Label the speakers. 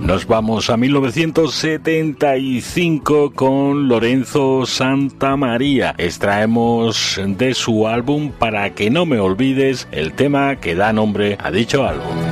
Speaker 1: Nos vamos a 1975 con Lorenzo Santamaría. Extraemos de su álbum Para que no me olvides el tema que da nombre a dicho álbum.